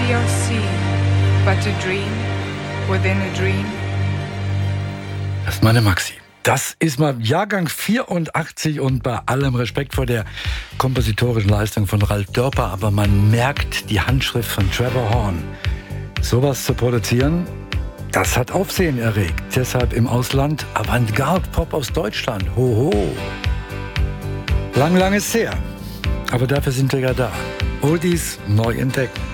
reality or see, but a dream within a dream. Das ist meine Maxi. Das ist mal Jahrgang 84 und bei allem Respekt vor der kompositorischen Leistung von Ralf Dörper, aber man merkt die Handschrift von Trevor Horn. Sowas zu produzieren, das hat Aufsehen erregt. Deshalb im Ausland Avantgarde-Pop aus Deutschland. Hoho. Lang ist her. Aber dafür sind wir ja da. Oldies neu entdecken.